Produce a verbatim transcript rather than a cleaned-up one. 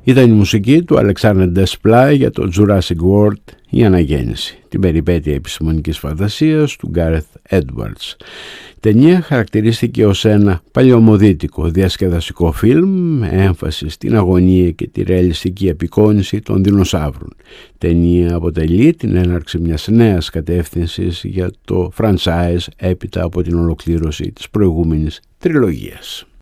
Ήταν η μουσική του Alexander Desplat για το Jurassic World, η αναγέννηση, την περιπέτεια επιστημονικής φαντασίας του Gareth Edwards. Η ταινία χαρακτηρίστηκε ως ένα παλαιομοδίτικο διασκεδαστικό φιλμ με έμφαση στην αγωνία και τη ρεαλιστική απεικόνηση των δεινοσαύρων. Η ταινία αποτελεί την έναρξη μιας νέας κατεύθυνσης για το franchise έπειτα από την ολοκλήρωση της προηγούμενης τριλογίας.